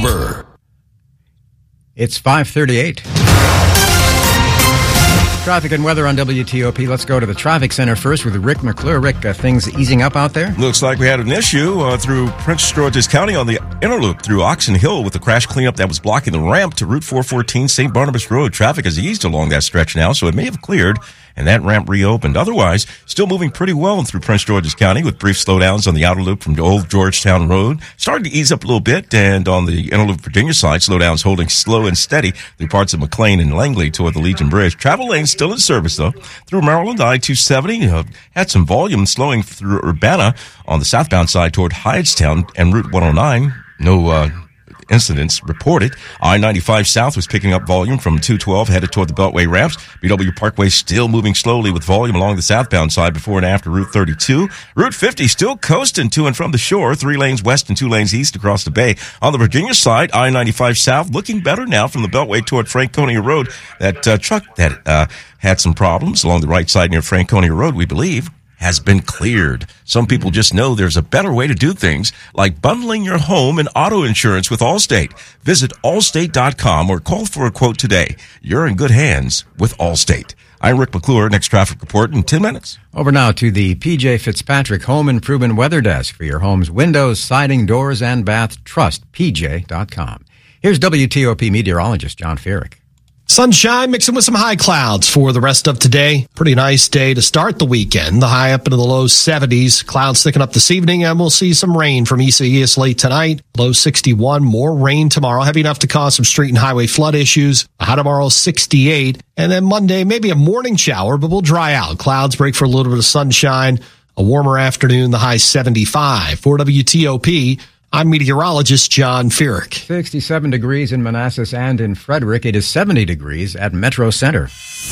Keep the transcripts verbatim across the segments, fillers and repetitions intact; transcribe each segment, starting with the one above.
Barber. It's five thirty-eight. Traffic and weather on W T O P. Let's go to the traffic center first with Rick McClure. Rick, uh, things easing up out there? Looks like we had an issue uh, through Prince George's County on the inner loop through Oxon Hill with the crash cleanup that was blocking the ramp to Route four fourteen Saint Barnabas Road. Traffic has eased along that stretch now, so it may have cleared and that ramp reopened. Otherwise, still moving pretty well through Prince George's County with brief slowdowns on the outer loop from Old Georgetown Road. Starting to ease up a little bit, and on the inner loop Virginia side, slowdowns holding slow and steady through parts of McLean and Langley toward the Legion Bridge. Travel lanes still in service, though. Through Maryland, I two seventy uh, had some volume slowing through Urbana on the southbound side toward Hydestown and Route one oh nine. No uh incidents reported. I ninety-five South was picking up volume from two twelve headed toward the Beltway ramps. B W Parkway still moving slowly with volume along the southbound side before and after Route thirty-two. Route fifty still coasting to and from the shore, three lanes west and two lanes east across the bay. On the Virginia side, I ninety-five South looking better now from the Beltway toward Franconia Road. That uh, truck that uh, had some problems along the right side near Franconia Road, we believe, has been cleared. Some people just know there's a better way to do things, like bundling your home and auto insurance with Allstate. Visit allstate dot com or call for a quote today. You're in good hands with Allstate. I'm Rick McClure. Next traffic report in ten minutes. Over now to the P J Fitzpatrick Home Improvement Weather Desk for your home's windows, siding, doors, and bath. Trust P J dot com. Here's W T O P meteorologist John Ferrick. Sunshine mixing with some high clouds for the rest of today. Pretty nice day to start the weekend. The high up into the low seventies. Clouds thickening up this evening, and we'll see some rain from east to east late tonight. Low sixty-one. More rain tomorrow. Heavy enough to cause some street and highway flood issues. A high tomorrow, sixty-eight. And then Monday, maybe a morning shower, but we'll dry out. Clouds break for a little bit of sunshine. A warmer afternoon, the high seventy-five. For W T O P, I'm meteorologist John Ferrick. sixty-seven degrees in Manassas and in Frederick. It is seventy degrees at Metro Center.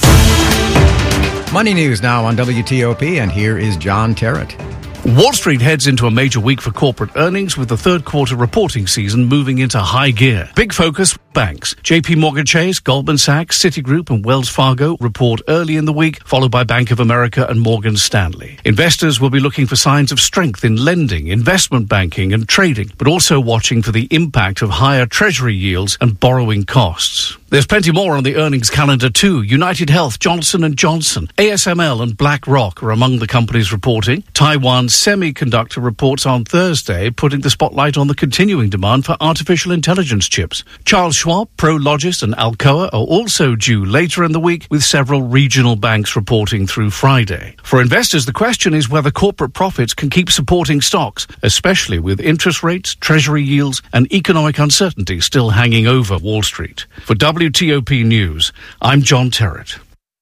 Money news now on W T O P, and here is John Terrett. Wall Street heads into a major week for corporate earnings, with the third quarter reporting season moving into high gear. Big focus, banks. J P Morgan Chase, Goldman Sachs, Citigroup and Wells Fargo report early in the week, followed by Bank of America and Morgan Stanley. Investors will be looking for signs of strength in lending, investment banking and trading, but also watching for the impact of higher treasury yields and borrowing costs. There's plenty more on the earnings calendar too. United Health, Johnson and Johnson, A S M L and BlackRock are among the companies reporting. Taiwan Semiconductor reports on Thursday, putting the spotlight on the continuing demand for artificial intelligence chips. Charles Schwab, Prologis and Alcoa are also due later in the week, with several regional banks reporting through Friday. For investors, the question is whether corporate profits can keep supporting stocks, especially with interest rates, treasury yields and economic uncertainty still hanging over Wall Street. For W T O P News, I'm John Terrett.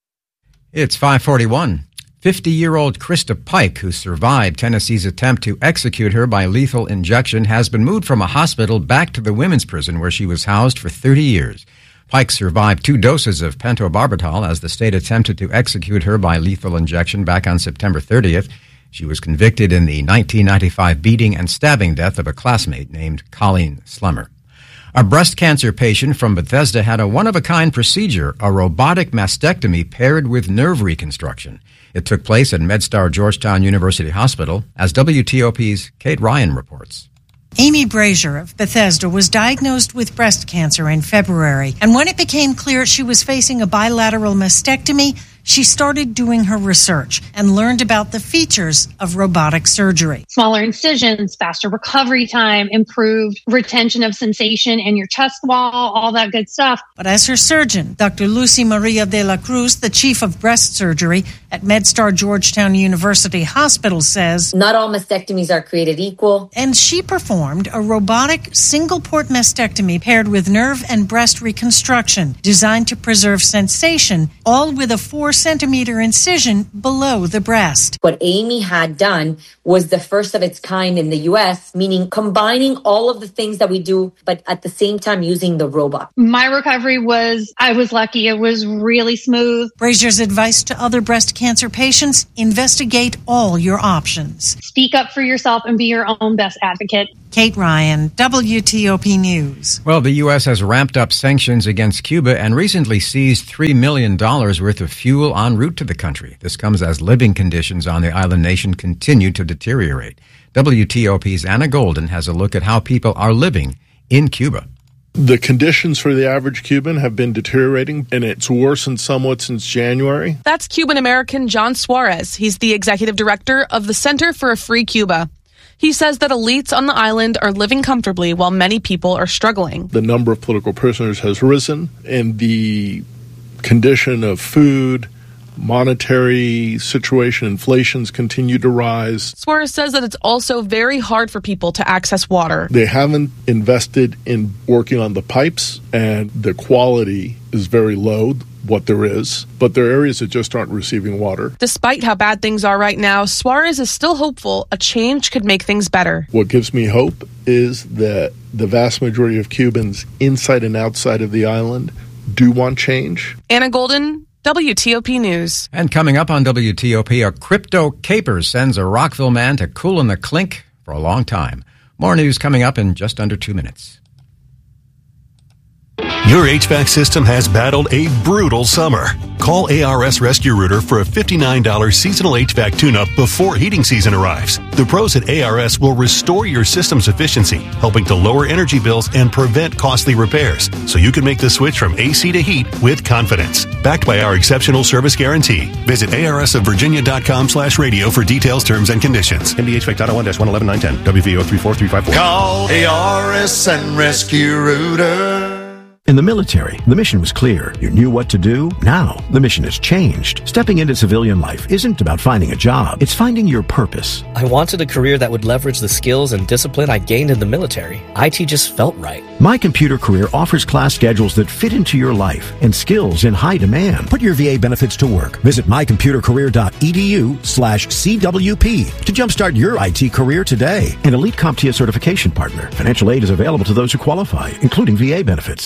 It's five forty-one. fifty-year-old Krista Pike, who survived Tennessee's attempt to execute her by lethal injection, has been moved from a hospital back to the women's prison where she was housed for thirty years. Pike survived two doses of pentobarbital as the state attempted to execute her by lethal injection back on September thirtieth. She was convicted in the nineteen ninety-five beating and stabbing death of a classmate named Colleen Slemmer. A breast cancer patient from Bethesda had a one-of-a-kind procedure, a robotic mastectomy paired with nerve reconstruction. It took place at MedStar Georgetown University Hospital, as W T O P's Kate Ryan reports. Amy Brazier of Bethesda was diagnosed with breast cancer in February, and when it became clear she was facing a bilateral mastectomy, she started doing her research and learned about the features of robotic surgery. Smaller incisions, faster recovery time, improved retention of sensation in your chest wall, all that good stuff. But as her surgeon, Doctor Lucy Maria de la Cruz, the chief of breast surgery at MedStar Georgetown University Hospital, says, not all mastectomies are created equal. And she performed a robotic single-port mastectomy paired with nerve and breast reconstruction, designed to preserve sensation, all with a four centimeter incision below the breast. What Amy had done was the first of its kind in the U S, meaning combining all of the things that we do, but at the same time using the robot. My recovery was, I was lucky. It was really smooth. Brazier's advice to other breast cancer patients: investigate all your options. Speak up for yourself and be your own best advocate. Kate Ryan, W T O P News. Well, the U S has ramped up sanctions against Cuba and recently seized three million dollars worth of fuel en route to the country. This comes as living conditions on the island nation continue to deteriorate. W T O P's Anna Golden has a look at how people are living in Cuba. The conditions for the average Cuban have been deteriorating, and it's worsened somewhat since January. That's Cuban-American John Suarez. He's the executive director of the Center for a Free Cuba. He says that elites on the island are living comfortably while many people are struggling. The number of political prisoners has risen, and the condition of food, monetary situation, inflation's continued to rise. Suarez says that it's also very hard for people to access water. They haven't invested in working on the pipes, and the quality is very low, what there is, but there are areas that just aren't receiving water. Despite how bad things are right now, Suarez is still hopeful a change could make things better. What gives me hope is that the vast majority of Cubans inside and outside of the island do want change. Anna Golden, W T O P News. And coming up on W T O P, a crypto caper sends a Rockville man to cool in the clink for a long time. More news coming up in just under two minutes. Your H V A C system has battled a brutal summer. Call A R S Rescue Rooter for a fifty-nine dollars seasonal H V A C tune-up before heating season arrives. The pros at A R S will restore your system's efficiency, helping to lower energy bills and prevent costly repairs, so you can make the switch from A C to heat with confidence. Backed by our exceptional service guarantee. Visit A R S of Virginia dot com slash radio for details, terms, and conditions. M D H V A C dot one dash one eleven nine ten. W V O three four three five four. Call A R S and Rescue Rooter. In the military, the mission was clear. You knew what to do. Now, the mission has changed. Stepping into civilian life isn't about finding a job. It's finding your purpose. I wanted a career that would leverage the skills and discipline I gained in the military. I T just felt right. My Computer Career offers class schedules that fit into your life and skills in high demand. Put your V A benefits to work. Visit my computer career dot e d u slash C W P to jumpstart your I T career today. An Elite CompTIA certification partner. Financial aid is available to those who qualify, including V A benefits.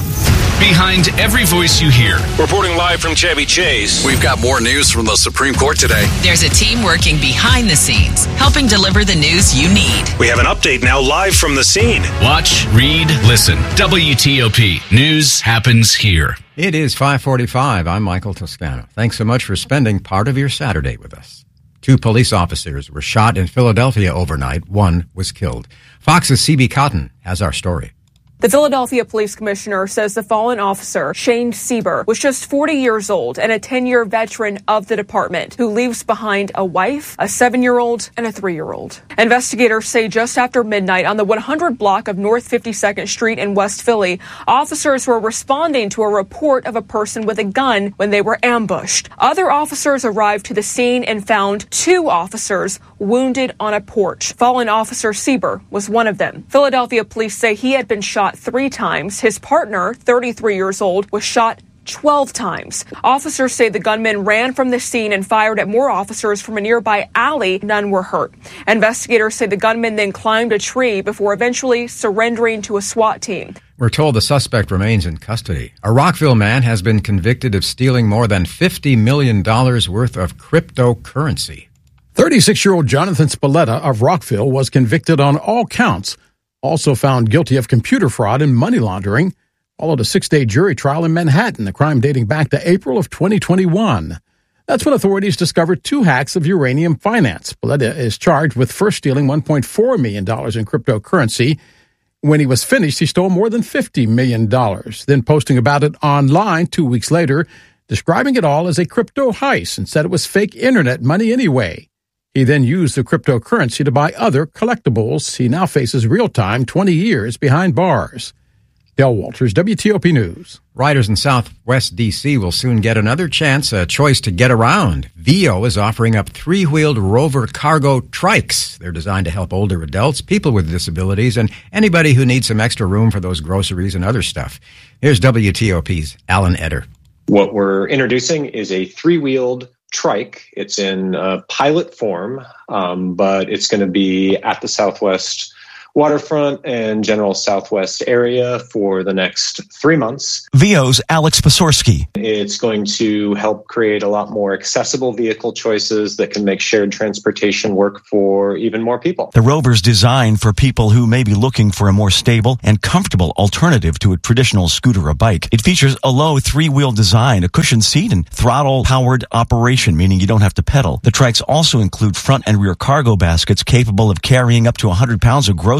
Behind every voice you hear. Reporting live from Chevy Chase. We've got more news from the Supreme Court today. There's a team working behind the scenes, helping deliver the news you need. We have an update now live from the scene. Watch, read, listen. W T O P. News happens here. It is five forty-five. I'm Michael Toscano. Thanks so much for spending part of your Saturday with us. Two police officers were shot in Philadelphia overnight. One was killed. Fox's C B Cotton has our story. The Philadelphia Police Commissioner says the fallen officer, Shane Sieber, was just forty years old and a ten-year veteran of the department who leaves behind a wife, a seven-year-old, and a three-year-old. Investigators say just after midnight on the one hundred block of North fifty-second Street in West Philly, officers were responding to a report of a person with a gun when they were ambushed. Other officers arrived to the scene and found two officers wounded on a porch. Fallen officer Sieber was one of them. Philadelphia police say he had been shot three times. His partner, thirty-three years old, was shot twelve times. Officers say the gunman ran from the scene and fired at more officers from a nearby alley. None were hurt. Investigators say the gunman then climbed a tree before eventually surrendering to a SWAT team. We're told the suspect remains in custody. A Rockville man has been convicted of stealing more than fifty million dollars worth of cryptocurrency. thirty-six-year-old Jonathan Spalletta of Rockville was convicted on all counts. Also found guilty of computer fraud and money laundering. Followed a six-day jury trial in Manhattan, the crime dating back to April of twenty twenty-one. That's when authorities discovered two hacks of uranium finance. Spalletta is charged with first stealing one point four million dollars in cryptocurrency. When he was finished, he stole more than fifty million dollars, then posting about it online two weeks later, describing it all as a crypto heist and said it was fake internet money anyway. He then used the cryptocurrency to buy other collectibles. He now faces real time, twenty years behind bars. Dale Walters, W T O P News. Riders in Southwest D C will soon get another chance, a choice to get around. Vio is offering up three-wheeled Rover cargo trikes. They're designed to help older adults, people with disabilities, and anybody who needs some extra room for those groceries and other stuff. Here's W T O P's Alan Eder. What we're introducing is a three-wheeled trike. It's in uh, pilot form, um, but it's going to be at the Southwest waterfront and general Southwest area for the next three months. Vio's Alex Pasorski. It's going to help create a lot more accessible vehicle choices that can make shared transportation work for even more people. The Rover's designed for people who may be looking for a more stable and comfortable alternative to a traditional scooter or bike. It features a low three-wheel design, a cushioned seat, and throttle-powered operation, meaning you don't have to pedal. The trikes also include front and rear cargo baskets capable of carrying up to one hundred pounds of groceries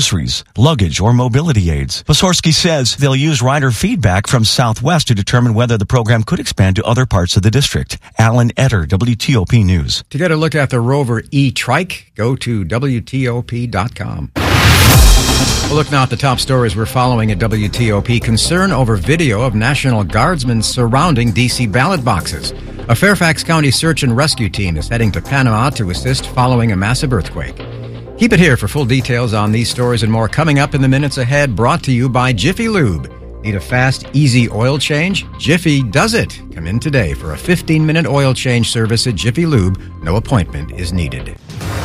groceries, luggage, or mobility aids. Posorski says they'll use rider feedback from Southwest to determine whether the program could expand to other parts of the district. Alan Etter, W T O P News. To get a look at the Rover e-trike, go to W T O P dot com. We'll look now at the top stories we're following at W T O P. Concern over video of National Guardsmen surrounding D C ballot boxes. A Fairfax County search and rescue team is heading to Panama to assist following a massive earthquake. Keep it here for full details on these stories and more coming up in the minutes ahead, brought to you by Jiffy Lube. Need a fast, easy oil change? Jiffy does it. Come in today for a fifteen-minute oil change service at Jiffy Lube. No appointment is needed.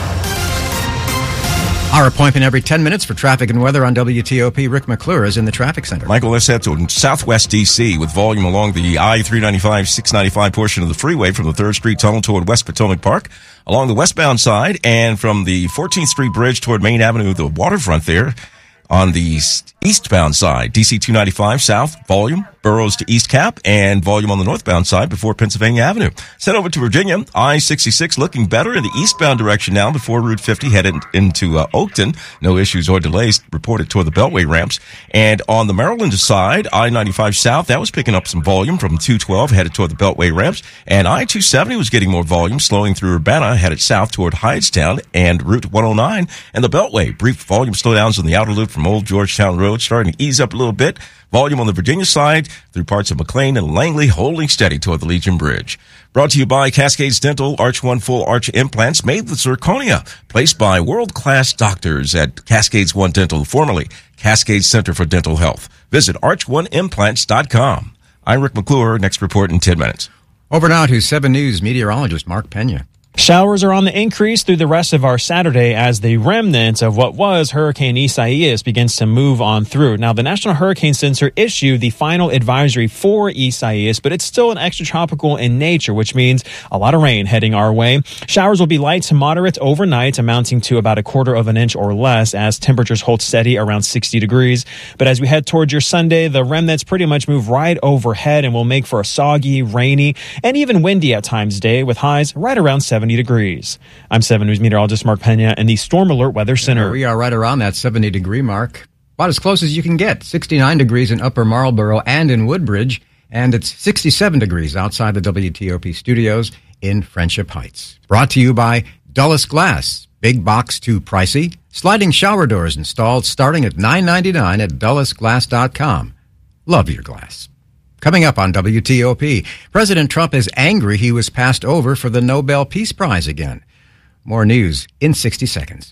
Our appointment every ten minutes for traffic and weather on W T O P. Rick McClure is in the traffic center. Michael, let's head to southwest D C with volume along the I three ninety-five, six ninety-five portion of the freeway from the third Street Tunnel toward West Potomac Park, along the westbound side, and from the fourteenth Street Bridge toward Main Avenue, the waterfront there. On the eastbound side, D C two ninety-five south, volume, Burroughs to East Cap, and volume on the northbound side before Pennsylvania Avenue. Sent over to Virginia, I sixty-six looking better in the eastbound direction now before Route fifty headed into uh, Oakton. No issues or delays reported toward the Beltway ramps. And on the Maryland side, I ninety-five south, that was picking up some volume from two twelve headed toward the Beltway ramps. And I two seventy was getting more volume, slowing through Urbana, headed south toward Hydestown and Route one oh nine. And the Beltway, brief volume slowdowns on the outer loop from Old Georgetown Road, starting to ease up a little bit. Volume on the Virginia side through parts of McLean and Langley, holding steady toward the Legion Bridge. Brought to you by Cascades Dental, Arch One Full Arch Implants made with zirconia, placed by world-class doctors at Cascades One Dental, formerly Cascades Center for Dental Health. Visit arch one implants dot com. I'm Rick McClure. Next report in ten minutes. Over now to seven News meteorologist Mark Pena. Showers are on the increase through the rest of our Saturday as the remnant of what was Hurricane Isaias begins to move on through. Now, the National Hurricane Center issued the final advisory for Isaias, but it's still an extratropical in nature, which means a lot of rain heading our way. Showers will be light to moderate overnight, amounting to about a quarter of an inch or less as temperatures hold steady around sixty degrees. But as we head towards your Sunday, the remnants pretty much move right overhead and will make for a soggy, rainy, and even windy at times day with highs right around seventy degrees. I'm seven News meteorologist Mark Pena in the Storm Alert Weather Center. Yeah, we are right around that seventy degree mark. About as close as you can get. sixty-nine degrees in Upper Marlboro and in Woodbridge. And it's sixty-seven degrees outside the W T O P studios in Friendship Heights. Brought to you by Dulles Glass. Big box too pricey. Sliding shower doors installed starting at nine ninety-nine at dulles glass dot com. Love your glass. Coming up on W T O P, President Trump is angry he was passed over for the Nobel Peace Prize again. More news in sixty seconds.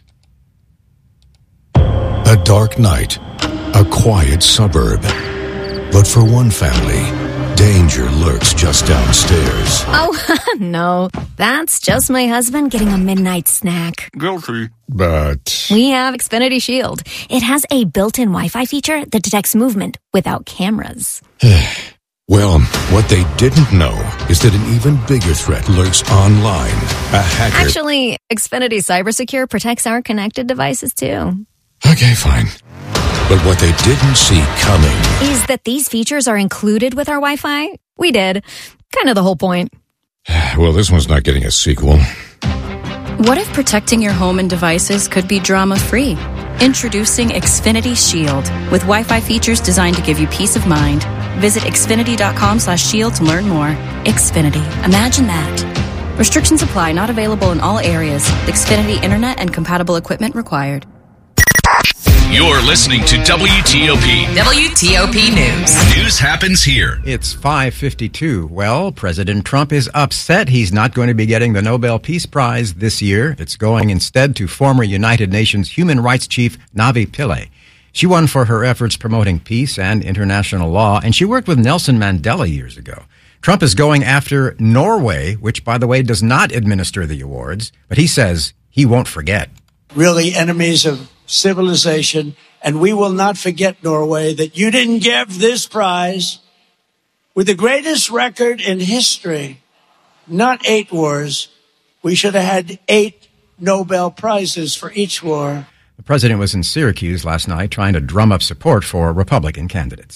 A dark night, a quiet suburb. But for one family, danger lurks just downstairs. Oh, no. That's just my husband getting a midnight snack. Guilty. But we have Xfinity Shield. It has a built-in Wi-Fi feature that detects movement without cameras. Well, what they didn't know is that an even bigger threat lurks online. A hacker. Actually, Xfinity CyberSecure protects our connected devices too. Okay, fine. But what they didn't see coming is that these features are included with our Wi-Fi. We did. Kind of the whole point. Well, this one's not getting a sequel. What if protecting your home and devices could be drama-free? Introducing Xfinity Shield with Wi-Fi features designed to give you peace of mind. Visit xfinity.com slash shield to learn more. Xfinity. Imagine that. Restrictions apply. Not available in all areas. Xfinity Internet and compatible equipment required. You're listening to W T O P. W T O P News. News happens here. It's five fifty-two. Well, President Trump is upset he's not going to be getting the Nobel Peace Prize this year. It's going instead to former United Nations Human Rights Chief Navi Pillay. She won for her efforts promoting peace and international law, and she worked with Nelson Mandela years ago. Trump is going after Norway, which, by the way, does not administer the awards, but he says he won't forget. Really enemies of civilization, and we will not forget, Norway, that you didn't give this prize with the greatest record in history, not eight wars. We should have had eight Nobel Prizes for each war. The president was in Syracuse last night trying to drum up support for Republican candidates.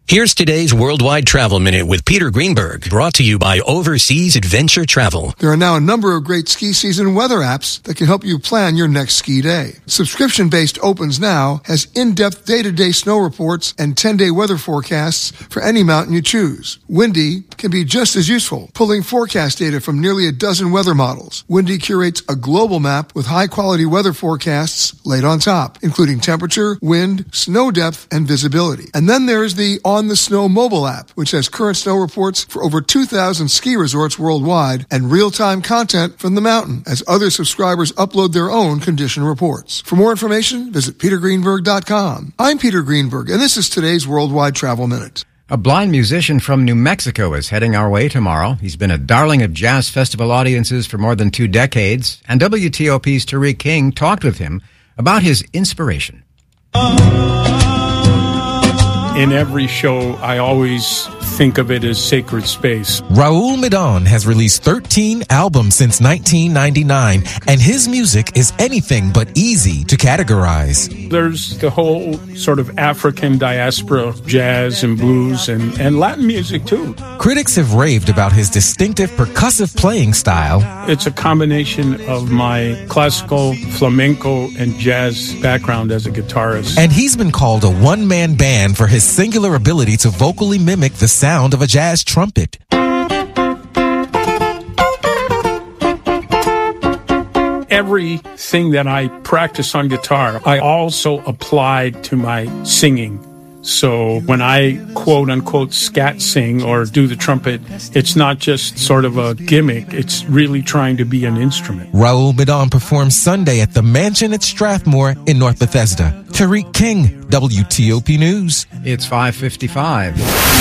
Here's today's Worldwide Travel Minute with Peter Greenberg, brought to you by Overseas Adventure Travel. There are now a number of great ski season weather apps that can help you plan your next ski day. Subscription-based Opens Now has in-depth day-to-day snow reports and ten-day weather forecasts for any mountain you choose. Windy can be just as useful, pulling forecast data from nearly a dozen weather models. Windy curates a global map with high-quality weather forecasts laid on top, including temperature, wind, snow depth, and visibility. And then there's the On the Snow mobile app, which has current snow reports for over two thousand ski resorts worldwide and real-time content from the mountain as other subscribers upload their own condition reports. For more information, visit peter greenberg dot com. I'm Peter Greenberg, and this is today's Worldwide Travel Minute. A blind musician from New Mexico is heading our way tomorrow. He's been a darling of jazz festival audiences for more than two decades, and W T O P's Tariq King talked with him about his inspiration. In every show, I always think of it as sacred space. Raul Midon has released thirteen albums since nineteen ninety-nine, and his music is anything but easy to categorize. There's the whole sort of African diaspora, jazz and blues and, and Latin music too. Critics have raved about his distinctive percussive playing style. It's a combination of my classical, flamenco, and jazz background as a guitarist. And he's been called a one-man band for his singular ability to vocally mimic the sound of a jazz trumpet. Everything that I practice on guitar, I also applied to my singing. So when I quote unquote scat sing or do the trumpet, it's not just sort of a gimmick. It's really trying to be an instrument. Raul Midon performs Sunday at the Mansion at Strathmore in North Bethesda. Tariq King, W T O P News. It's five fifty-five.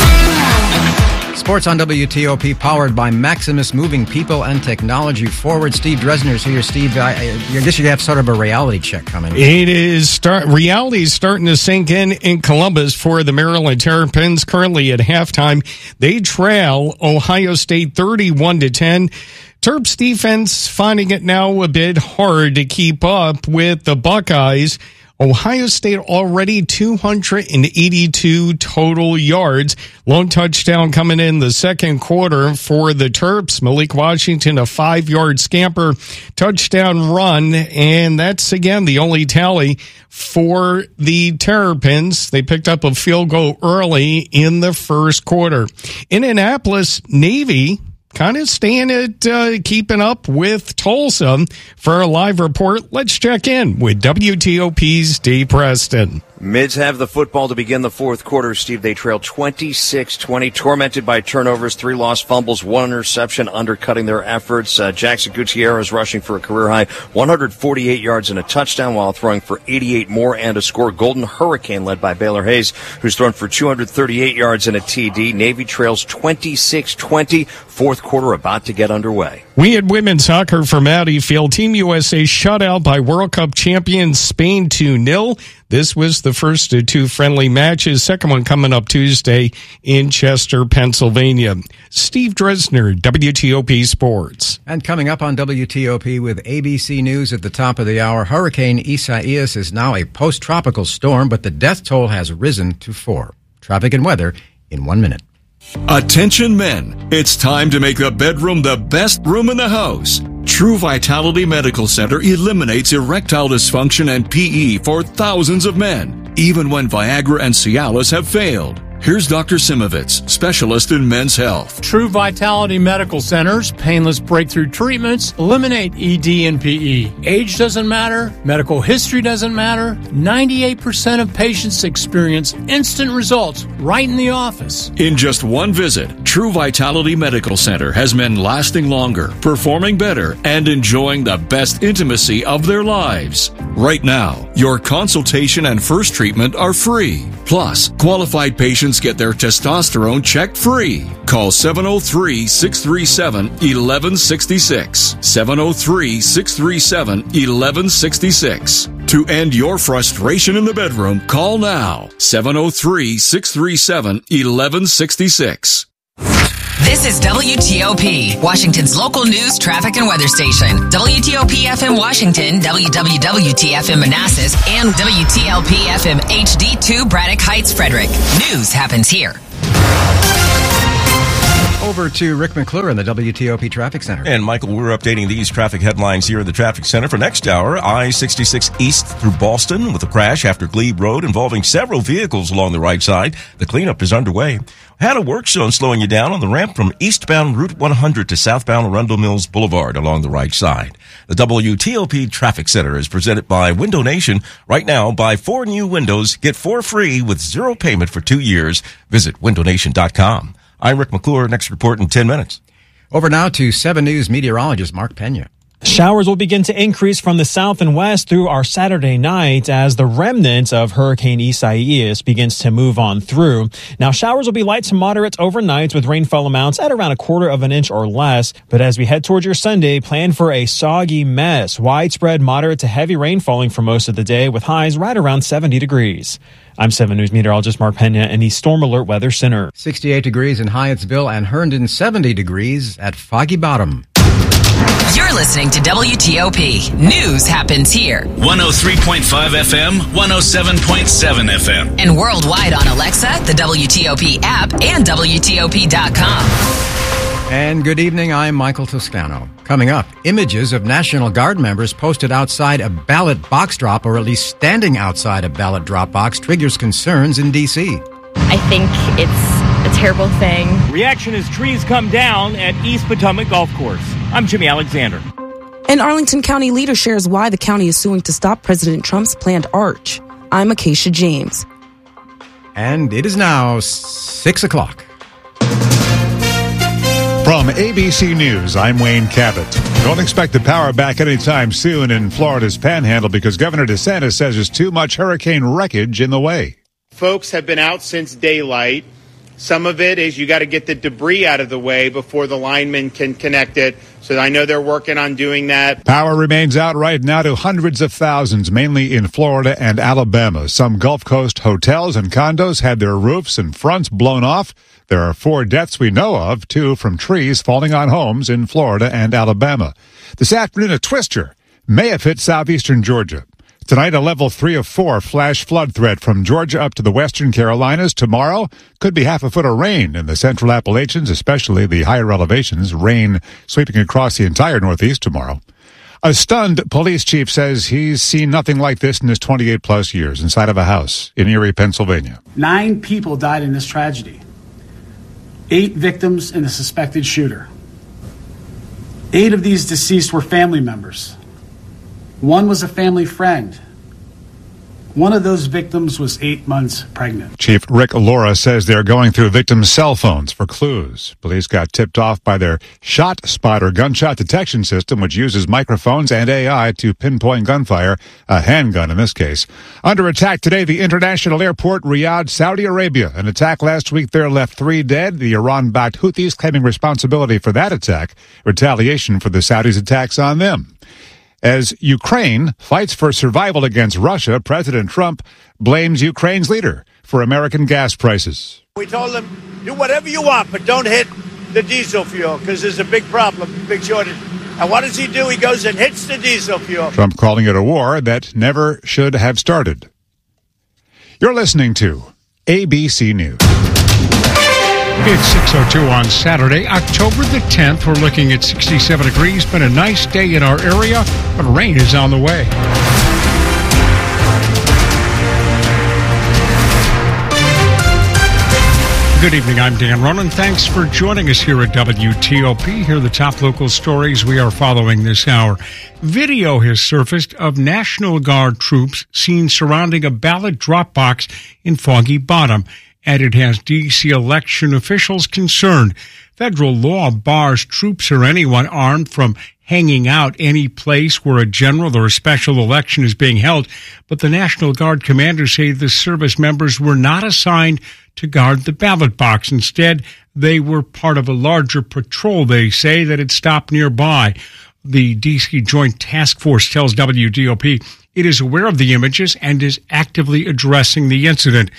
Sports on W T O P, powered by Maximus, moving people and technology forward. Steve Dresner's here. Steve, I, I guess you have sort of a reality check coming. It is start. Reality is starting to sink in in Columbus for the Maryland Terrapins. Currently at halftime, they trail Ohio State thirty-one to ten. Terps defense finding it now a bit hard to keep up with the Buckeyes. Ohio State already two hundred eighty-two total yards. Long touchdown coming in the second quarter for the Terps. Malik Washington, a five-yard scamper touchdown run, and that's, again, the only tally for the Terrapins. They picked up a field goal early in the first quarter. Indianapolis Navy kind of staying at uh, keeping up with Tulsa. For a live report, let's check in with W T O P's Dave Preston. Mids have the football to begin the fourth quarter, Steve. They trail twenty-six twenty, tormented by turnovers, three lost fumbles, one interception, undercutting their efforts. Uh, Jackson Gutierrez rushing for a career-high one hundred forty-eight yards and a touchdown while throwing for eighty-eight more and a score. Golden Hurricane led by Baylor Hayes, who's thrown for two hundred thirty-eight yards and a T D. Navy trails twenty-six twenty, fourth quarter about to get underway. We had women's soccer from Audi Field. Team U S A shut out by World Cup champions Spain two nil. This was the first of two friendly matches. Second one coming up Tuesday in Chester, Pennsylvania. Steve Dresner, W T O P Sports. And coming up on W T O P with A B C News at the top of the hour, Hurricane Isaias is now a post-tropical storm, but the death toll has risen to four. Traffic and weather in one minute. Attention men, it's time to make the bedroom the best room in the house. True Vitality Medical Center eliminates erectile dysfunction and P E for thousands of men, even when Viagra and Cialis have failed. Here's Doctor Simovitz, specialist in men's health. True Vitality Medical Center's painless breakthrough treatments eliminate E D and P E. Age doesn't matter. Medical history doesn't matter. ninety-eight percent of patients experience instant results right in the office. In just one visit, True Vitality Medical Center has men lasting longer, performing better, and enjoying the best intimacy of their lives. Right now, your consultation and first treatment are free. Plus, qualified patients get their testosterone checked free. Call seven oh three, six three seven, one one six six. seven oh three, six three seven, one one six six. To end your frustration in the bedroom, call now. seven oh three, six three seven, one one six six. This is W T O P, Washington's local news, traffic, and weather station. W T O P F M Washington, W W W T F M Manassas, and W T L P F M H D two Braddock Heights, Frederick. News happens here. Over to Rick McClure in the W T O P Traffic Center. And Michael, we're updating these traffic headlines here at the Traffic Center for next hour. I sixty-six East through Ballston with a crash after Glebe Road involving several vehicles along the right side. The cleanup is underway. Had a work zone slowing you down on the ramp from eastbound Route one hundred to southbound Arundel Mills Boulevard along the right side. The W T O P Traffic Center is presented by Window Nation. Right now, buy four new windows, get four free with zero payment for two years. Visit window nation dot com. I'm Rick McClure. Next report in ten minutes. Over now to seven News meteorologist Mark Pena. Showers will begin to increase from the south and west through our Saturday night as the remnant of Hurricane Isaias begins to move on through. Now, showers will be light to moderate overnight with rainfall amounts at around a quarter of an inch or less. But as we head towards your Sunday, plan for a soggy mess. Widespread moderate to heavy rain falling for most of the day with highs right around seventy degrees. I'm seven News meteorologist Mark Pena in the Storm Alert Weather Center. sixty-eight degrees in Hyattsville and Herndon, seventy degrees at Foggy Bottom. You're listening to W T O P. News happens here. one oh three point five F M, one oh seven point seven F M. And worldwide on Alexa, the W T O P app, and W T O P dot com. And good evening, I'm Michael Toscano. Coming up, images of National Guard members posted outside a ballot box drop, or at least standing outside a ballot drop box, triggers concerns in D C. I think it's a terrible thing. Reaction as trees come down at East Potomac Golf Course. I'm Jimmy Alexander. An Arlington County leader shares why the county is suing to stop President Trump's planned arch. I'm Acacia James. And it is now six o'clock. From A B C News, I'm Wayne Cabot. Don't expect the power back anytime soon in Florida's Panhandle because Governor DeSantis says there's too much hurricane wreckage in the way. Folks have been out since daylight. Some of it is you got to get the debris out of the way before the linemen can connect it. So I know they're working on doing that. Power remains out right now to hundreds of thousands, mainly in Florida and Alabama. Some Gulf Coast hotels and condos had their roofs and fronts blown off. There are four deaths we know of, two from trees falling on homes in Florida and Alabama. This afternoon, a twister may have hit southeastern Georgia. Tonight, a level three of four flash flood threat from Georgia up to the western Carolinas. Tomorrow, could be half a foot of rain in the central Appalachians, especially the higher elevations. Rain sweeping across the entire Northeast tomorrow. A stunned police chief says he's seen nothing like this in his twenty-eight plus years inside of a house in Erie, Pennsylvania. Nine people died in this tragedy. Eight victims and a suspected shooter. Eight of these deceased were family members. One was a family friend. One of those victims was eight months pregnant. Chief Rick Laura says they're going through victims' cell phones for clues. Police got tipped off by their Shot Spotter gunshot detection system, which uses microphones and A I to pinpoint gunfire, a handgun in this case. Under attack today, the international airport, Riyadh, Saudi Arabia. An attack last week there left three dead. The Iran-backed Houthis claiming responsibility for that attack, retaliation for the Saudis' attacks on them. As Ukraine fights for survival against Russia, President Trump blames Ukraine's leader for American gas prices. We told them, do whatever you want, but don't hit the diesel fuel because there's a big problem, big shortage. And what does he do? He goes and hits the diesel fuel. Trump calling it a war that never should have started. You're listening to A B C News. It's six oh two on Saturday, October the tenth. We're looking at sixty-seven degrees. Been a nice day in our area, but rain is on the way. Good evening, I'm Dan Ronan. Thanks for joining us here at W T O P. Here are the top local stories we are following this hour. Video has surfaced of National Guard troops seen surrounding a ballot drop box in Foggy Bottom, and it has D C election officials concerned. Federal law bars troops or anyone armed from hanging out any place where a general or a special election is being held, but the National Guard commanders say the service members were not assigned to guard the ballot box. Instead, they were part of a larger patrol, they say, that had stopped nearby. The D C Joint Task Force tells W D O P it is aware of the images and is actively addressing the incident.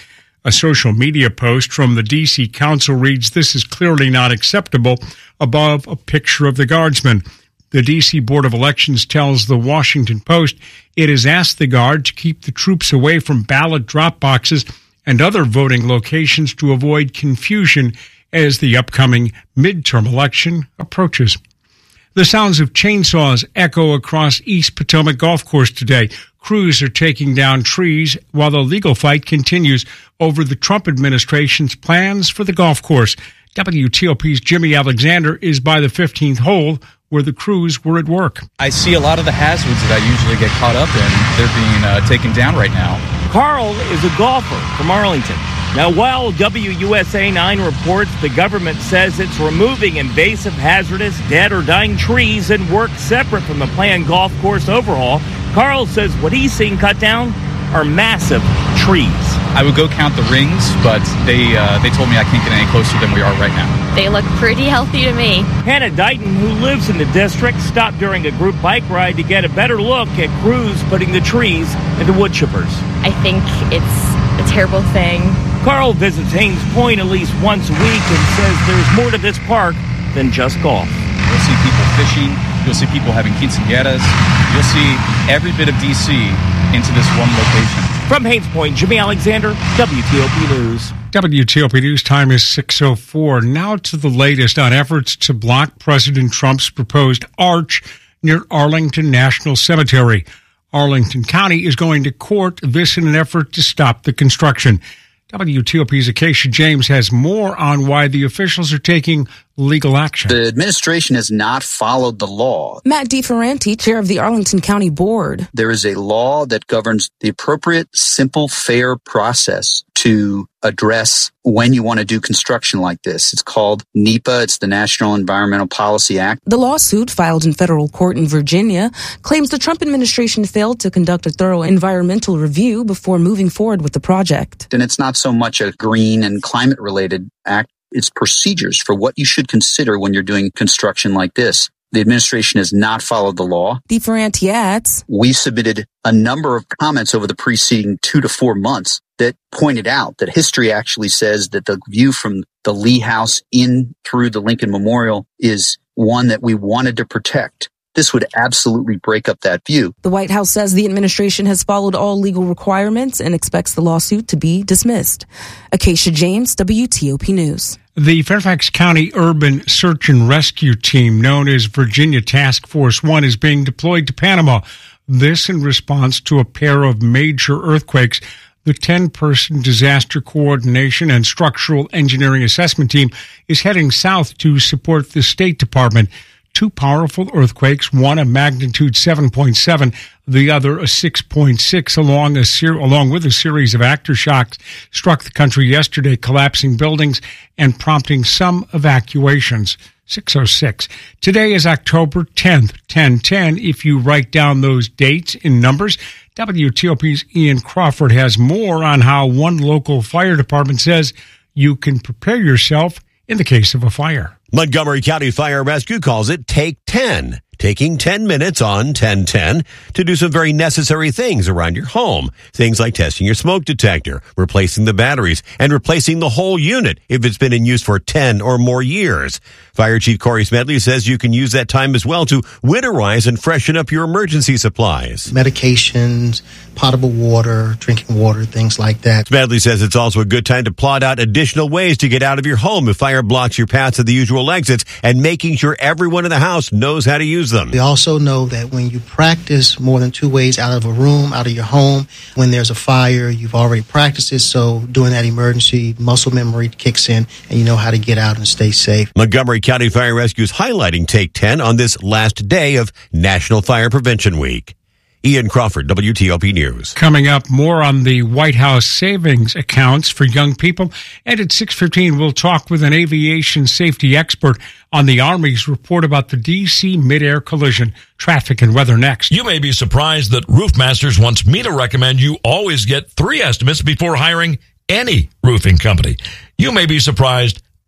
A social media post from the D C Council reads, "This is clearly not acceptable," above a picture of the guardsman. The D C Board of Elections tells the Washington Post it has asked the Guard to keep the troops away from ballot drop boxes and other voting locations to avoid confusion as the upcoming midterm election approaches. The sounds of chainsaws echo across East Potomac Golf Course today. Crews are taking down trees while the legal fight continues over the Trump administration's plans for the golf course. W T O P's Jimmy Alexander is by the fifteenth hole where the crews were at work. I see a lot of the hazards that I usually get caught up in. They're being uh, taken down right now. Carl is a golfer from Arlington. Now, while W U S A nine reports the government says it's removing invasive, hazardous, dead or dying trees and work separate from the planned golf course overhaul, Carl says what he's seeing cut down are massive trees. I would go count the rings, but they uh, they told me I can't get any closer than we are right now. They look pretty healthy to me. Hannah Dighton, who lives in the district, stopped during a group bike ride to get a better look at crews putting the trees into wood chippers. I think it's a terrible thing. Carl visits Haynes Point at least once a week and says there's more to this park than just golf. You'll see people fishing. You'll see people having quinceañeras. You'll see every bit of D C into this one location. From Haynes Point, Jimmy Alexander, W T O P News. W T O P News time is six oh four. Now to the latest on efforts to block President Trump's proposed arch near Arlington National Cemetery. Arlington County is going to court this in an effort to stop the construction. W T O P's Acacia James has more on why the officials are taking legal action. The administration has not followed the law. Matt DeFerranti, chair of the Arlington County Board. There is a law that governs the appropriate, simple, fair process to address when you want to do construction like this. It's called NEPA. It's the National Environmental Policy Act. The lawsuit, filed in federal court in Virginia, claims the Trump administration failed to conduct a thorough environmental review before moving forward with the project. And it's not so much a green and climate-related act. It's procedures for what you should consider when you're doing construction like this. The administration has not followed the law. DeFerranti adds, we submitted a number of comments over the preceding two to four months that pointed out that history actually says that the view from the Lee House in through the Lincoln Memorial is one that we wanted to protect. This would absolutely break up that view. The White House says the administration has followed all legal requirements and expects the lawsuit to be dismissed. Acacia James, W T O P News. The Fairfax County Urban Search and Rescue Team, known as Virginia Task Force One, is being deployed to Panama. This in response to a pair of major earthquakes. The ten-person disaster coordination and structural engineering assessment team is heading south to support the State Department. Two powerful earthquakes, one a magnitude seven point seven, the other a six point six, along a ser- along with a series of aftershocks, struck the country yesterday, collapsing buildings and prompting some evacuations. six oh six. Today is October tenth, ten ten. If you write down those dates in numbers, W T O P's Ian Crawford has more on how one local fire department says you can prepare yourself in the case of a fire. Montgomery County Fire Rescue calls it Take ten, taking ten minutes on ten ten to do some very necessary things around your home. Things like testing your smoke detector, replacing the batteries, and replacing the whole unit if it's been in use for ten or more years. Fire Chief Corey Smedley says you can use that time as well to winterize and freshen up your emergency supplies. Medications, potable water, drinking water, things like that. Smedley says it's also a good time to plot out additional ways to get out of your home if fire blocks your path to the usual exits, and making sure everyone in the house knows how to use them. We also know that when you practice more than two ways out of a room, out of your home, when there's a fire, you've already practiced it, so during that emergency, muscle memory kicks in and you know how to get out and stay safe. Montgomery County Fire Rescue is highlighting Take ten on this last day of National Fire Prevention Week. Ian Crawford, W T O P News. Coming up, more on the White House savings accounts for young people. And at six fifteen, we'll talk with an aviation safety expert on the Army's report about the D C mid-air collision. Traffic and weather next. You may be surprised that Roofmasters wants me to recommend you always get three estimates before hiring any roofing company. You may be surprised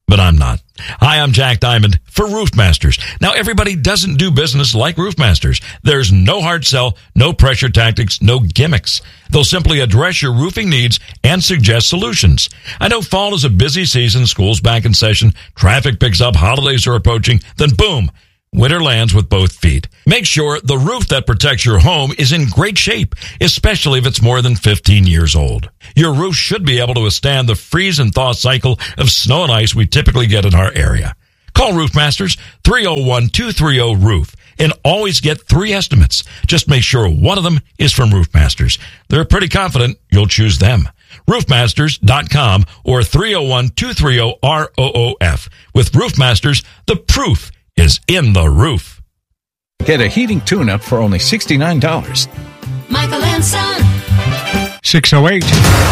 but I'm not. Hi, I'm Jack Diamond for Roofmasters. Now, everybody doesn't do business like Roofmasters. There's no hard sell, no pressure tactics, no gimmicks. They'll simply address your roofing needs and suggest solutions. I know fall is a busy season, school's back in session, traffic picks up, holidays are approaching, then boom, winter lands with both feet. Make sure the roof that protects your home is in great shape, especially if it's more than fifteen years old. Your roof should be able to withstand the freeze and thaw cycle of snow and ice we typically get in our area. Call Roofmasters, three oh one, two three oh, roof, and always get three estimates. Just make sure one of them is from Roofmasters. They're pretty confident you'll choose them. roofmasters dot com or three oh one, two three oh, R O O F. With Roofmasters, the proof is in the roof. Get a heating tune-up for only sixty-nine dollars. Michael and Son. six oh eight.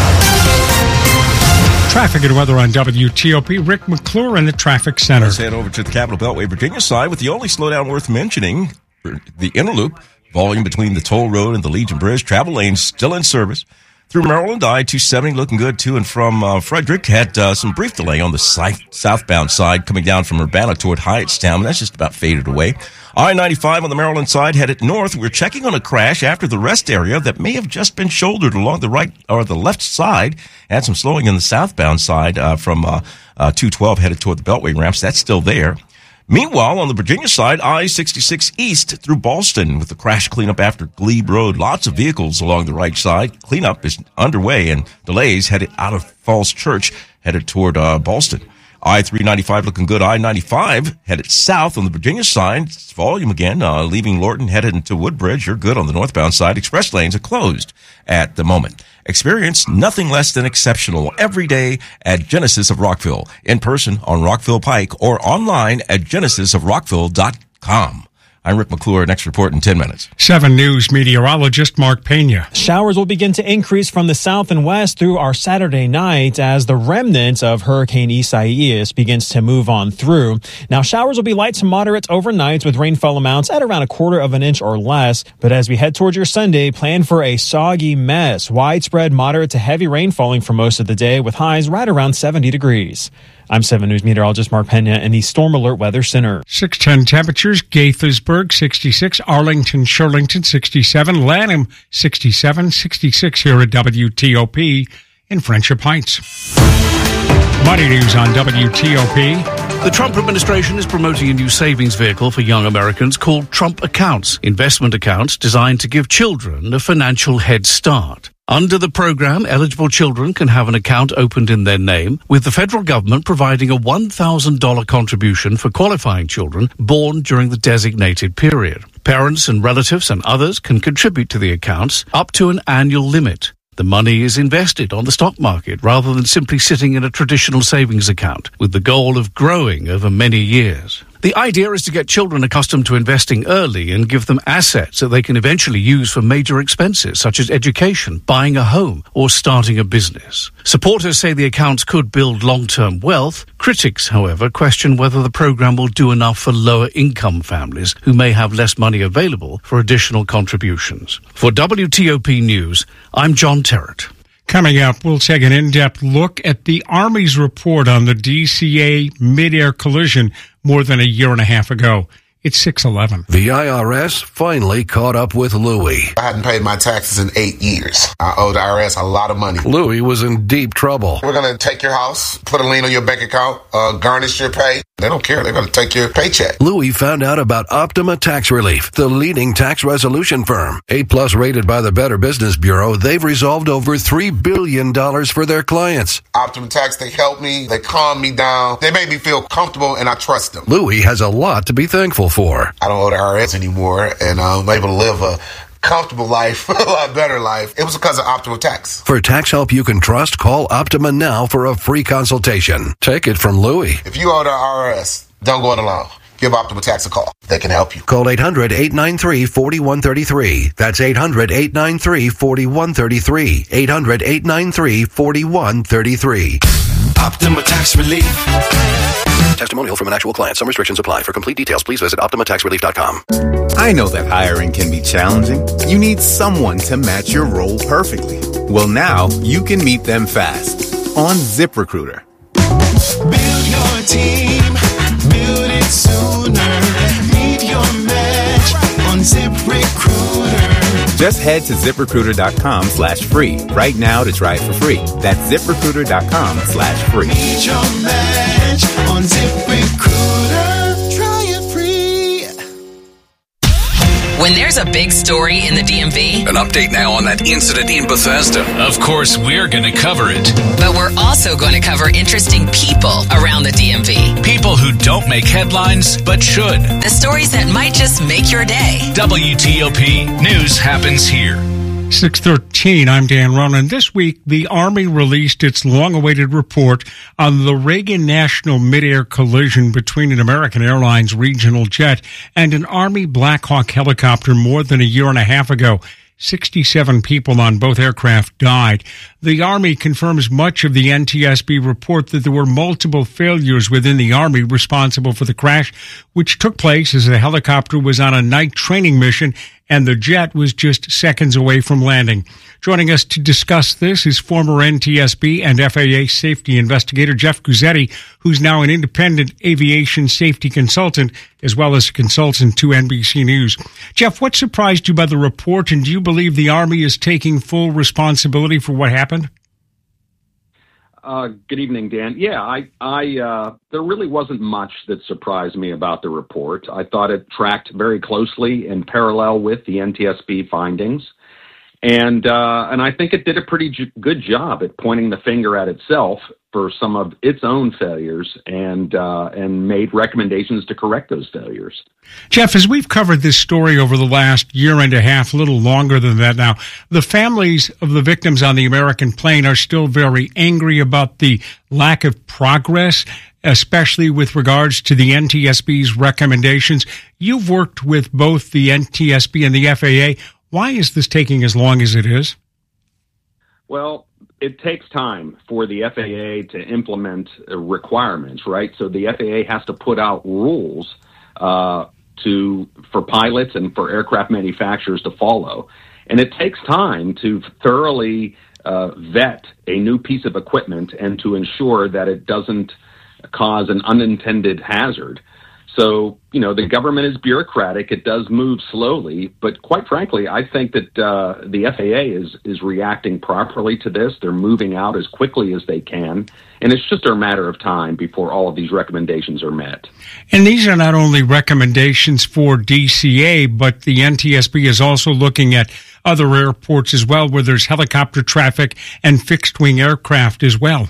Traffic and weather on W T O P. Rick McClure in the Traffic Center. Let's head over to the Capital Beltway, Virginia side with the only slowdown worth mentioning, the Interloop. Volume between the Toll Road and the Legion Bridge. Travel lanes still in service. Through Maryland, I two seventy looking good to and from uh, Frederick. Had uh, some brief delay on the si- southbound side coming down from Urbana toward Hyattstown. That's just about faded away. I ninety-five on the Maryland side headed north. We're checking on a crash after the rest area that may have just been shouldered along the right or the left side. Had some slowing in the southbound side uh, from uh, uh, two twelve headed toward the Beltway ramps. That's still there. Meanwhile, on the Virginia side, I sixty-six east through Ballston with the crash cleanup after Glebe Road. Lots of vehicles along the right side. Cleanup is underway and delays headed out of Falls Church, headed toward uh, Ballston. I three ninety-five looking good. I ninety-five headed south on the Virginia side. It's volume again, uh, leaving Lorton headed into Woodbridge. You're good on the northbound side. Express lanes are closed at the moment. Experience nothing less than exceptional every day at Genesis of Rockville. In person on Rockville Pike or online at genesis of rockville dot com. I'm Rick McClure. Next report in ten minutes. seven News meteorologist Mark Pena. Showers will begin to increase from the south and west through our Saturday night as the remnant of Hurricane Isaias begins to move on through. Now, showers will be light to moderate overnight with rainfall amounts at around a quarter of an inch or less. But as we head towards your Sunday, plan for a soggy mess. Widespread moderate to heavy rain falling for most of the day with highs right around seventy degrees. I'm seven News meteorologist Mark Pena in the Storm Alert Weather Center. six ten temperatures, Gaithersburg sixty-six, Arlington, Shirlington sixty-seven, Lanham sixty-seven, sixty-six here at W T O P in Friendship Heights. Money news on W T O P. The Trump administration is promoting a new savings vehicle for young Americans called Trump Accounts, investment accounts designed to give children a financial head start. Under the program, eligible children can have an account opened in their name, with the federal government providing a one thousand dollars contribution for qualifying children born during the designated period. Parents and relatives and others can contribute to the accounts up to an annual limit. The money is invested on the stock market rather than simply sitting in a traditional savings account, with the goal of growing over many years. The idea is to get children accustomed to investing early and give them assets that they can eventually use for major expenses such as education, buying a home, or starting a business. Supporters say the accounts could build long-term wealth. Critics, however, question whether the program will do enough for lower-income families who may have less money available for additional contributions. For W T O P News, I'm John Terrett. Coming up, we'll take an in-depth look at the Army's report on the D C A mid-air collision more than a year and a half ago. It's six eleven. The I R S finally caught up with Louie. I hadn't paid my taxes in eight years. I owed the I R S a lot of money. Louie was in deep trouble. We're going to take your house, put a lien on your bank account, uh, garnish your pay. They don't care. They're going to take your paycheck. Louie found out about Optima Tax Relief, the leading tax resolution firm. A-plus rated by the Better Business Bureau, they've resolved over three billion dollars for their clients. Optima Tax, they help me. They calm me down. They make me feel comfortable, and I trust them. Louie has a lot to be thankful for. I don't owe the I R S anymore, and I'm able to live a comfortable life, a lot better life. It was because of Optima Tax. For tax help you can trust, call Optima now for a free consultation. Take it from Louie. If you owe the I R S, don't go it alone. Give Optima Tax a call. They can help you. Call eight hundred, eight nine three, four one three three. That's eight hundred, eight nine three, four one three three. eight hundred, eight nine three, four one three three. Optima Tax Relief. Testimonial from an actual client. Some restrictions apply. For complete details, please visit optima tax relief dot com. I know that hiring can be challenging. You need someone to match your role perfectly. Well, now you can meet them fast on ZipRecruiter. Build your team. Build it sooner. Meet your match on ZipRecruiter. Just head to ZipRecruiter.com slash free right now to try it for free. That's ZipRecruiter.com slash free. Meet your match on ZipRecruiter. Try it free. When there's a big story in the D M V, an update now on that incident in Bethesda. Of course, we're going to cover it. But we're also going to cover interesting people around the D M V. People who don't make headlines, but should. The stories that might just make your day. W T O P News happens here. six thirteen, I'm Dan Ronan. This week, the Army released its long-awaited report on the Reagan National mid-air collision between an American Airlines regional jet and an Army Black Hawk helicopter more than a year and a half ago. sixty-seven people on both aircraft died. The Army confirms much of the N T S B report that there were multiple failures within the Army responsible for the crash, which took place as the helicopter was on a night training mission and the jet was just seconds away from landing. Joining us to discuss this is former N T S B and F A A safety investigator Jeff Guzzetti, who's now an independent aviation safety consultant, as well as a consultant to N B C News. Jeff, what surprised you by the report, and do you believe the Army is taking full responsibility for what happened? Uh, good evening, Dan. Yeah, I, I, uh, there really wasn't much that surprised me about the report. I thought it tracked very closely in parallel with the N T S B findings. And, uh, and I think it did a pretty j- good job at pointing the finger at itself for some of its own failures and, uh, and made recommendations to correct those failures. Jeff, as we've covered this story over the last year and a half, a little longer than that now, the families of the victims on the American plane are still very angry about the lack of progress, especially with regards to the N T S B's recommendations. You've worked with both the N T S B and the F A A. Why is this taking as long as it is? Well, it takes time for the F A A to implement requirements, right? So the F A A has to put out rules uh, to for pilots and for aircraft manufacturers to follow. And it takes time to thoroughly uh, vet a new piece of equipment and to ensure that it doesn't cause an unintended hazard. So, you know, the government is bureaucratic. It does move slowly. But quite frankly, I think that uh, the F A A is, is reacting properly to this. They're moving out as quickly as they can. And it's just a matter of time before all of these recommendations are met. And these are not only recommendations for D C A, but the N T S B is also looking at other airports as well, where there's helicopter traffic and fixed-wing aircraft as well.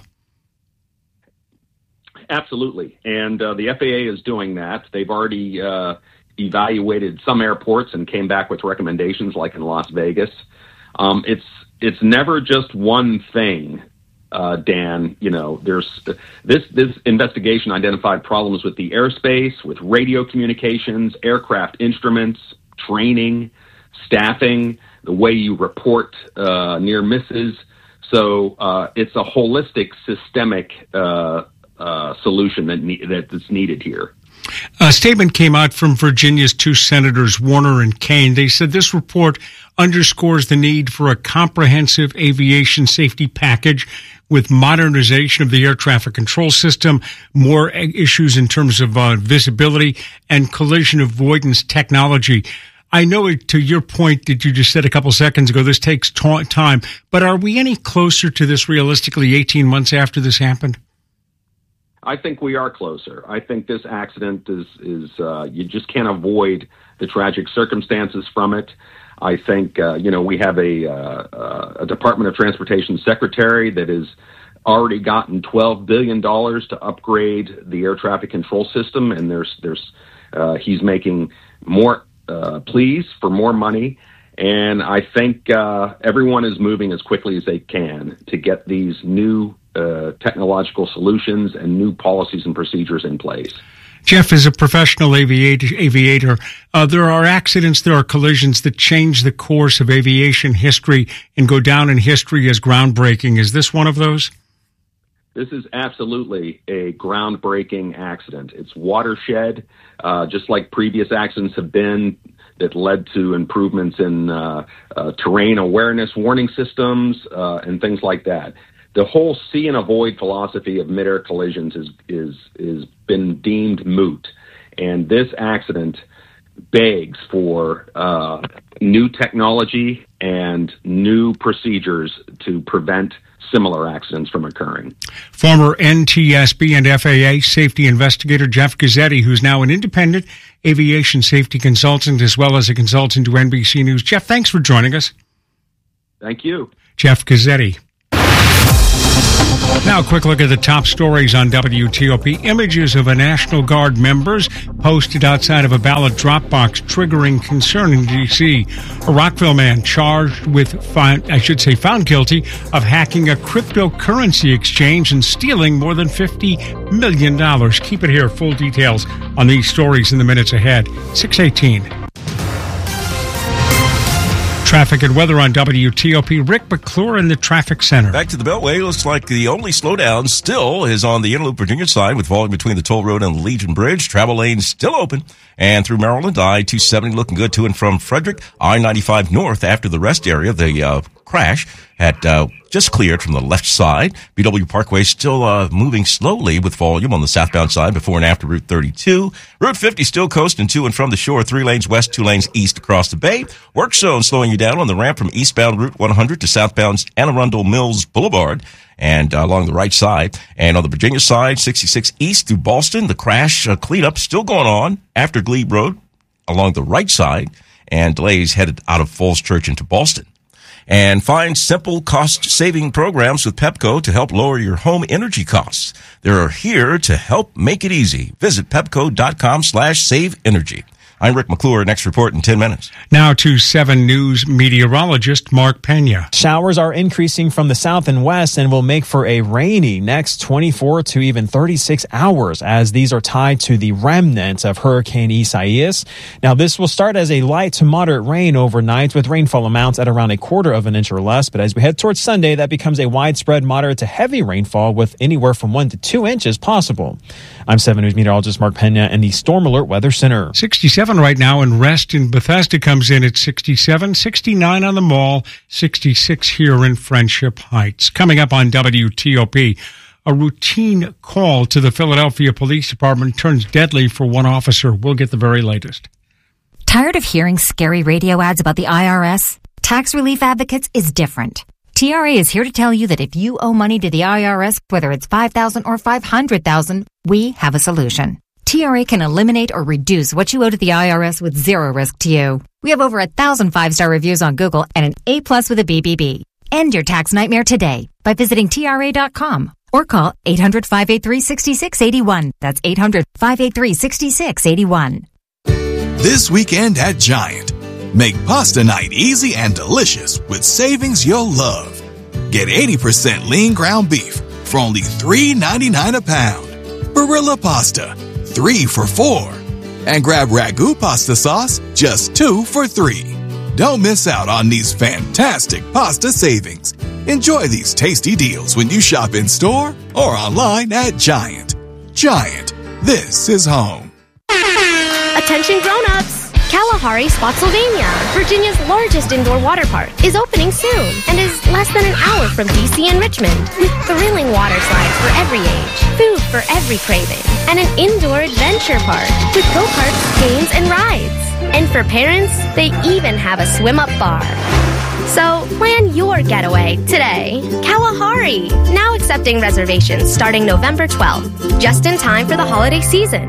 Absolutely. And uh, the F A A is doing that. They've already uh, evaluated some airports and came back with recommendations, like in Las Vegas. Um, it's it's never just one thing, uh, Dan. You know, there's this this investigation identified problems with the airspace, with radio communications, aircraft instruments, training, staffing, the way you report uh, near misses. So uh, it's a holistic, systemic uh Uh, solution that ne- that's needed here. A statement came out from Virginia's two senators, Warner and Kane. They said this report underscores the need for a comprehensive aviation safety package with modernization of the air traffic control system, more issues in terms of uh, visibility, and collision avoidance technology. I know it, to your point that you just said a couple seconds ago, this takes ta- time, but are we any closer to this realistically eighteen months after this happened? I think we are closer. I think this accident is, is uh, you just can't avoid the tragic circumstances from it. I think, uh, you know, we have a, uh, a Department of Transportation secretary that has already gotten twelve billion dollars to upgrade the air traffic control system, and there's, there's, uh, he's making more uh, pleas for more money. And I think uh, everyone is moving as quickly as they can to get these new uh, technological solutions and new policies and procedures in place. Jeff, as a professional aviator, aviator uh, there are accidents, there are collisions that change the course of aviation history and go down in history as groundbreaking. Is this one of those? This is absolutely a groundbreaking accident. It's watershed, uh, just like previous accidents have been that led to improvements in uh, uh, terrain awareness warning systems uh, and things like that. the whole see and avoid philosophy of midair collisions is is is been deemed moot, and this accident begs for uh, new technology and new procedures to prevent similar accidents from occurring. Former N T S B and F A A safety investigator Jeff Gazzetti, who's now an independent aviation safety consultant as well as a consultant to N B C News. Jeff, thanks for joining us. Thank you. Jeff Gazzetti. Now, a quick look at the top stories on W T O P. Images of a National Guard members posted outside of a ballot drop box, triggering concern in D C. A Rockville man charged with, found, I should say, found guilty of hacking a cryptocurrency exchange and stealing more than fifty million dollars. Keep it here. Full details on these stories in the minutes ahead. six eighteen. Traffic and weather on W T O P. Rick McClure in the traffic center. Back to the Beltway. Looks like the only slowdown still is on the Interloop Virginia side with volume between the toll road and the Legion Bridge. Travel lanes still open. And through Maryland, I two seventy looking good to and from Frederick. I ninety-five north after the rest area. The uh, crash had uh, just cleared from the left side. B W Parkway still uh, moving slowly with volume on the southbound side before and after Route thirty-two. Route fifty still coasting to and from the shore. Three lanes west, two lanes east across the bay. Work zone slowing you down on the ramp from eastbound Route one hundred to southbound Anne Arundel Mills Boulevard and uh, along the right side. And on the Virginia side, sixty-six east through Ballston. The crash uh, cleanup still going on after Glebe Road along the right side, and delays headed out of Falls Church into Ballston. And find simple cost-saving programs with Pepco to help lower your home energy costs. They're here to help make it easy. Visit pepco.com slash save energy. I'm Rick McClure. Next report in ten minutes. Now to seven News meteorologist Mark Pena. Showers are increasing from the south and west and will make for a rainy next twenty-four to even thirty-six hours, as these are tied to the remnants of Hurricane Isaias. Now, this will start as a light to moderate rain overnight with rainfall amounts at around a quarter of an inch or less. But as we head towards Sunday, that becomes a widespread moderate to heavy rainfall with anywhere from one to two inches possible. I'm seven News meteorologist Mark Pena in the Storm Alert Weather Center. sixty-seven right now, and rest in Bethesda comes in at sixty-seven, sixty-nine on the Mall, sixty-six here in Friendship Heights. Coming up on W T O P, a routine call to the Philadelphia Police Department turns deadly for one officer. We'll get the very latest. Tired of hearing scary radio ads about the I R S? Tax Relief Advocates is different. T R A is here to tell you that if you owe money to the I R S, whether it's five thousand dollars or five hundred thousand dollars, we have a solution. T R A can eliminate or reduce what you owe to the I R S with zero risk to you. We have over a thousand five-star reviews on Google and an A plus with a B B B. End your tax nightmare today by visiting T R A dot com or call eight hundred, five eight three, six six eight one. That's eight hundred, five eight three, six six eight one. This weekend at Giant, make pasta night easy and delicious with savings you'll love. Get eighty percent lean ground beef for only three ninety-nine a pound. Barilla pasta, three for four. And grab Ragu pasta sauce, just two for three. Don't miss out on these fantastic pasta savings. Enjoy these tasty deals when you shop in store or online at Giant. Giant, this is home. Attention grown-ups! Kalahari Spotsylvania, Virginia's largest indoor water park, is opening soon and is less than an hour from D C and Richmond, with thrilling water slides for every age, food for every craving, and an indoor adventure park with go-karts, games, and rides. And for parents, they even have a swim-up bar. So plan your getaway today. Kalahari, now accepting reservations starting November twelfth, just in time for the holiday season.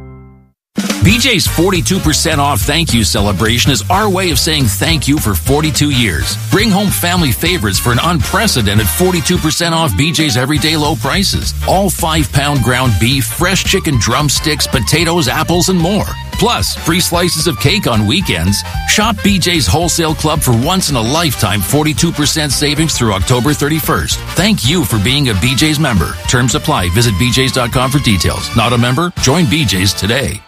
B J's forty-two percent off thank you celebration is our way of saying thank you for forty-two years. Bring home family favorites for an unprecedented forty-two percent off B J's everyday low prices. All five pound ground beef, fresh chicken drumsticks, potatoes, apples, and more. Plus, free slices of cake on weekends. Shop B J's Wholesale Club for once in a lifetime forty-two percent savings through October thirty-first. Thank you for being a B J's member. Terms apply. Visit B J's dot com for details. Not a member? Join B J's today.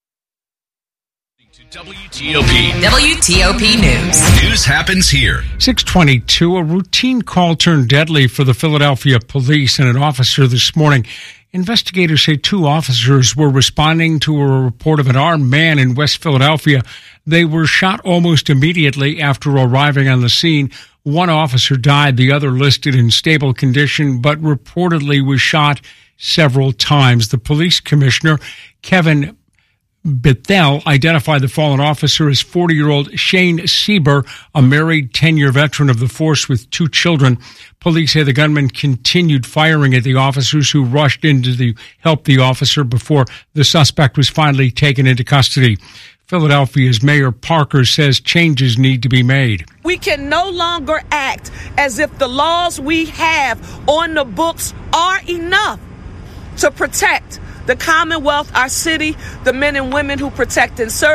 W T O P. W T O P News. News happens here. six twenty-two, a routine call turned deadly for the Philadelphia police and an officer this morning. Investigators say two officers were responding to a report of an armed man in West Philadelphia. They were shot almost immediately after arriving on the scene. One officer died, the other listed in stable condition, but reportedly was shot several times. The police commissioner, Kevin Bethel, identified the fallen officer as forty-year-old Shane Sieber, a married ten-year veteran of the force with two children. Police say the gunman continued firing at the officers who rushed in to the, help the officer before the suspect was finally taken into custody. Philadelphia's Mayor Parker says changes need to be made. We can no longer act as if the laws we have on the books are enough to protect the Commonwealth, our city, the men and women who protect and serve.